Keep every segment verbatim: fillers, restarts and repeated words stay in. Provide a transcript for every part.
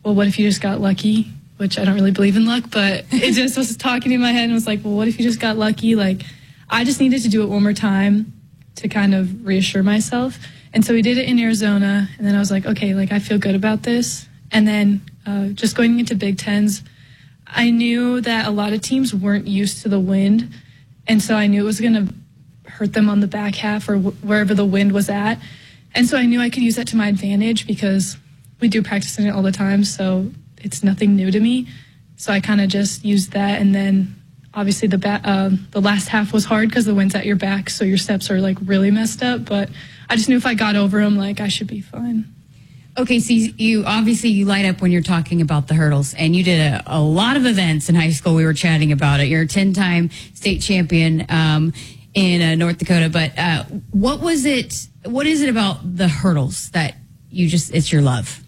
well, what if you just got lucky? Which I don't really believe in luck, but it just was talking in my head and was like, well, what if you just got lucky? Like, I just needed to do it one more time to kind of reassure myself. And so we did it in Arizona, and then I was like, okay, like, I feel good about this. And then uh, just going into Big Tens, I knew that a lot of teams weren't used to the wind, and so I knew it was going to hurt them on the back half or wh- wherever the wind was at. And so I knew I could use that to my advantage because we do practice in it all the time, so it's nothing new to me. So I kind of just used that, and then obviously the ba- uh, the last half was hard because the wind's at your back, so your steps are like really messed up. But I just knew if I got over them, like I should be fine. Okay, so you, you obviously you light up when you're talking about the hurdles, and you did a, a lot of events in high school. We were chatting about it. You're a ten-time state champion um, in uh, North Dakota. But uh, what was it? What is it about the hurdles that you just? It's your love.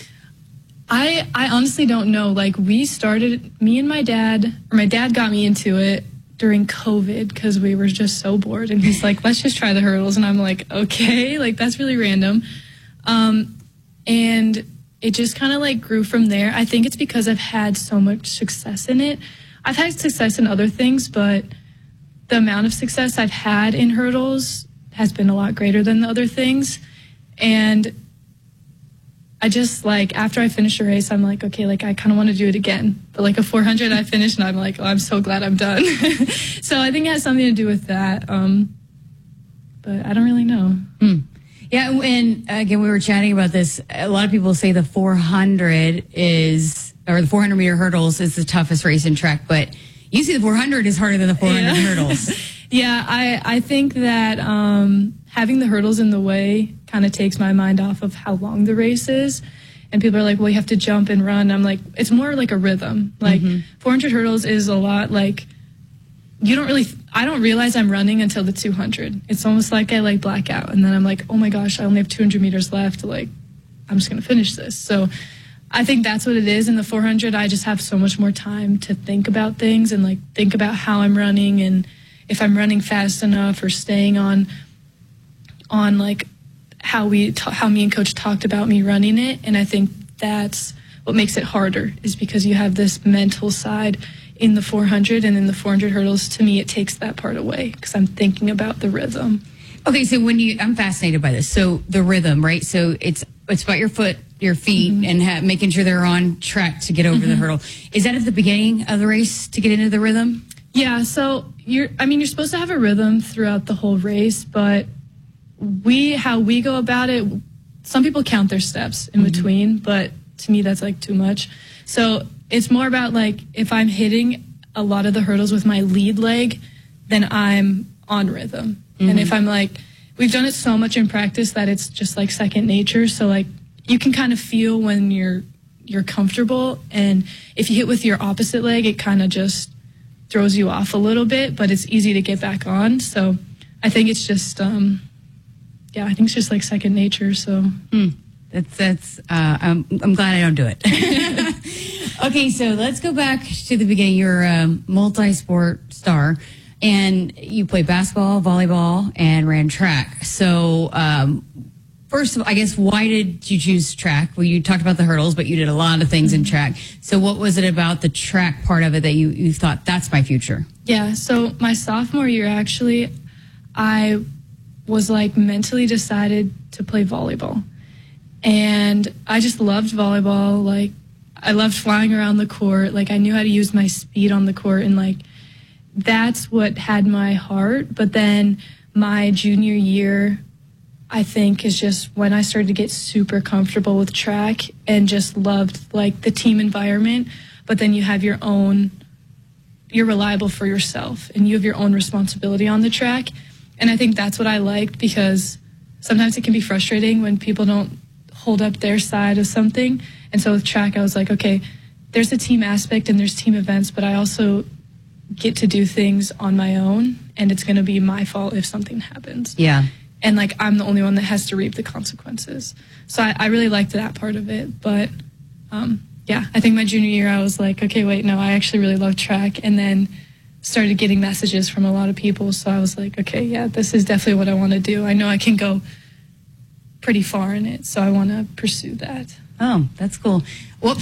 I, I honestly don't know. Like, we started, me and my dad, or my dad got me into it during COVID because we were just so bored. And he's like, let's just try the hurdles. And I'm like, okay, like, that's really random. Um, and it just kind of, like, grew from there. I think it's because I've had so much success in it. I've had success in other things, but the amount of success I've had in hurdles has been a lot greater than the other things. And I just, like, after I finish a race, I'm like, okay, like, I kind of want to do it again. But, like, a four hundred, I finished, and I'm like, oh, I'm so glad I'm done. So I think it has something to do with that. Um, but I don't really know. Hmm. Yeah, and again, we were chatting about this. A lot of people say the four hundred is, or the four hundred meter hurdles is the toughest race in track, but you see the four hundred is harder than the four hundred yeah. hurdles. Yeah, I, I think that um, having the hurdles in the way kind of takes my mind off of how long the race is. And people are like, well, you have to jump and run. I'm like, it's more like a rhythm. Like, mm-hmm. four hundred hurdles is a lot like, you don't really, I don't realize I'm running until the two hundred. It's almost like I like black out. And then I'm like, oh my gosh, I only have two hundred meters left. Like, I'm just going to finish this. So I think that's what it is. In the four hundred, I just have so much more time to think about things and like think about how I'm running and if I'm running fast enough or staying on, on like how we, ta- how me and coach talked about me running it. And I think that's what makes it harder is because you have this mental side in the four hundred, and in the four hundred hurdles, to me, it takes that part away because I'm thinking about the rhythm. Okay, so when you, I'm fascinated by this. So the rhythm, right? So it's it's about your foot, your feet, mm-hmm. and ha- making sure they're on track to get over mm-hmm. the hurdle. Is that at the beginning of the race to get into the rhythm? Yeah. So you're, I mean, you're supposed to have a rhythm throughout the whole race, but we, how we go about it, some people count their steps in mm-hmm. between, but to me, that's like too much. So it's more about like if I'm hitting a lot of the hurdles with my lead leg, then I'm on rhythm. Mm-hmm. And if I'm like, we've done it so much in practice that it's just like second nature. So like you can kind of feel when you're you're comfortable, and if you hit with your opposite leg, it kind of just throws you off a little bit, but it's easy to get back on. So I think it's just, um, yeah, I think it's just like second nature. So mm. that's that's. Uh, I'm I'm glad I don't do it. Okay, so let's go back to the beginning. You're a multi-sport star, and you played basketball, volleyball, and ran track. So, um, first of all, I guess, why did you choose track? Well, you talked about the hurdles, but you did a lot of things in track. So what was it about the track part of it that you, you thought, that's my future? Yeah, so my sophomore year, actually, I was, like, mentally decided to play volleyball. And I just loved volleyball. Like, I loved flying around the court. Like, I knew how to use my speed on the court, and, like, that's what had my heart. But then my junior year, I think, is just when I started to get super comfortable with track and just loved like the team environment. But then you have your own, you're reliable for yourself and you have your own responsibility on the track. And I think that's what I liked, because sometimes it can be frustrating when people don't hold up their side of something. And so with track, I was like, okay, there's a team aspect and there's team events, but I also get to do things on my own, and it's going to be my fault if something happens. Yeah. And, like, I'm the only one that has to reap the consequences. So I, I really liked that part of it. But, um, yeah, I think my junior year I was like, okay, wait, no, I actually really love track. And then started getting messages from a lot of people. So I was like, okay, yeah, this is definitely what I want to do. I know I can go pretty far in it, so I want to pursue that. Oh, that's cool. What